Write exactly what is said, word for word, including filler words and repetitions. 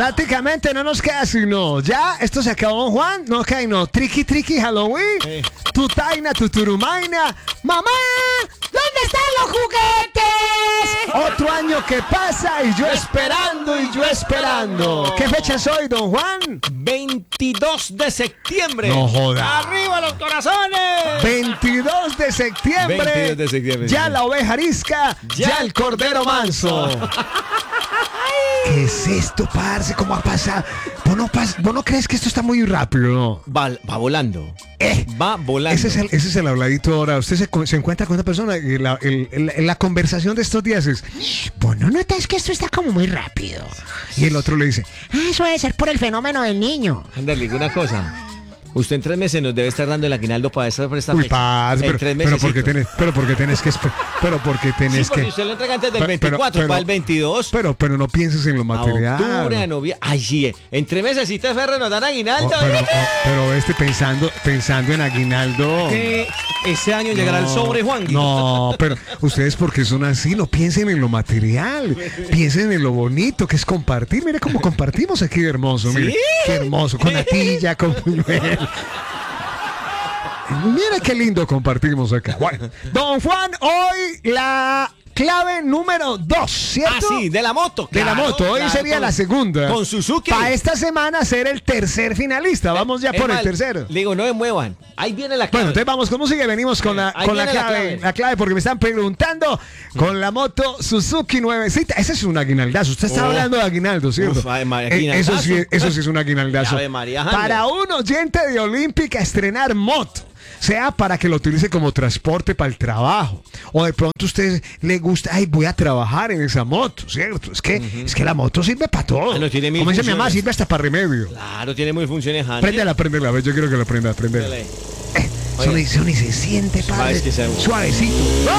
Prácticamente no nos queda sino. Ya, esto se acabó, Juan. No cae, no. Triqui, triqui, Halloween. Eh. Tu taina, tu turumaina. Mamá, ¿dónde están los juguetes? Otro año que pasa y yo esperando y yo esperando. ¿Qué fecha es hoy, don Juan? veintidós de septiembre. No joda. ¡Arriba los corazones! veintidós de septiembre. veintidós de septiembre. Ya la oveja arisca, ya, Ya el cordero manso. ¿Qué es esto, parce? ¿Cómo ha pasado? ¿Vos no, pas- vos no crees que esto está muy rápido, no? Va, va volando. Eh, Va volando. Ese es, el, ese es el habladito ahora. Usted se, co- se encuentra con una persona y la, el- el- la conversación de estos días es: ¿vos no notas que esto está como muy rápido? Y el otro le dice: ah, eso debe ser por el fenómeno del niño. Anda, le digo una cosa. Usted en tres meses nos debe estar dando el aguinaldo para esta, para esta Uy, fecha. parce, En pero, tres pero mesecitos. porque tenés, pero porque tenés que esper- pero porque tenés Sí, porque que usted lo entrega antes del Pero- veinticuatro, pero- para el veintidós. pero pero no pienses en lo A material. octubre, a noviembre. Ay, sí. eh. En tres mesecitos Ferre nos dan Oh, aguinaldo. pero, oh, pero este pensando pensando en aguinaldo. Que ese año llegará el sobre, Juan. No, pero ustedes porque son así, no piensen en lo material, piensen en lo bonito que es compartir. Mire cómo compartimos aquí de hermoso, mire, ¿Sí? qué hermoso, con natilla, con buñuel. Mira qué lindo compartimos acá. Bueno, don Juan, hoy la clave número dos, ¿cierto? Ah, sí, de la moto. De la claro, moto, hoy claro, sería con- la segunda. Con Suzuki. Para esta semana ser el tercer finalista. Vamos ya Es por el más, tercero. Le digo, no me muevan. Ahí viene la Bueno, clave. entonces vamos con música y venimos con la, Ahí con la viene la clave, clave. la clave, porque me están preguntando con la moto Suzuki nuevecita. Ese es un aguinaldazo. Usted está Oh. hablando de aguinaldo, ¿cierto? Uf, Ave María, Eh, eso, sí, aguinaldazo. eso sí es un aguinaldazo. Ave María, Jaime. Para un oyente de Olímpica estrenar moto, sea para que lo utilice como transporte para el trabajo, o de pronto a usted le gusta, ay, voy a trabajar en esa moto, ¿cierto? Es que, es que la moto sirve para todo. Ah, no, tiene mil Como dice mi mamá, funciones. sirve hasta para remedio. Claro, tiene muy funciones, Handy. Préndela, préndela, a ver, yo quiero que la prenda, prendela. Dale. Eh, Sony, Sony se siente, padre. es que sea- Suavecito. ¡Ah!